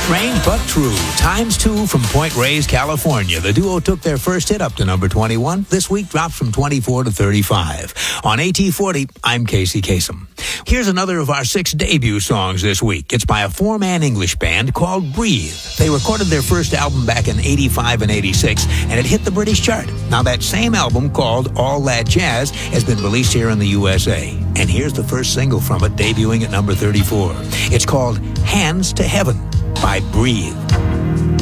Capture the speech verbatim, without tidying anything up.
Strange but true. Times two from Point Reyes, California. The duo took their first hit up to number twenty-one. This week dropped from twenty-four to thirty-five. On A T forty, I'm Casey Kasem. Here's another of our six debut songs this week. It's by a four-man English band called Breathe. They recorded their first album back in eighty-five and eighty-six, and it hit the British chart. Now that same album, called All That Jazz, has been released here in the U S A. And here's the first single from it, debuting at number thirty-four. It's called Hands to Heaven by Breathe.